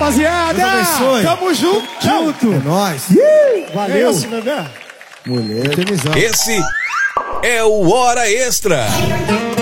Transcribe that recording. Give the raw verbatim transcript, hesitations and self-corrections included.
rapaziada. Deus abençoe. Tamo junto. Junto. É nóis. Valeu. Esse, bebê. Mulher. Esse é o Hora Extra.